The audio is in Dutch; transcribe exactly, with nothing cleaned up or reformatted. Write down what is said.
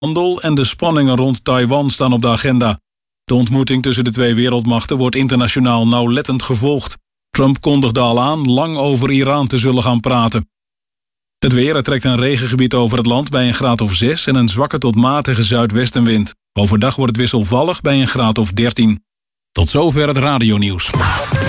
Handel en de spanningen rond Taiwan staan op de agenda. De ontmoeting tussen de twee wereldmachten wordt internationaal nauwlettend gevolgd. Trump kondigde al aan lang over Iran te zullen gaan praten. Het weer, er trekt een regengebied over het land bij een graad of zes... en een zwakke tot matige zuidwestenwind. Overdag wordt het wisselvallig bij een graad of dertien. Tot zover het radionieuws.